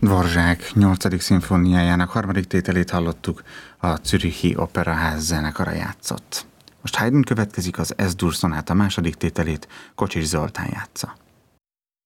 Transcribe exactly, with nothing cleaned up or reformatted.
Dvořák nyolcadik szimfóniájának harmadik tételét hallottuk, a Zürichi Operaház zenekara játszott. Most Haydn következik, az Es-dur szonáta második tételét Kocsis Zoltán játsza.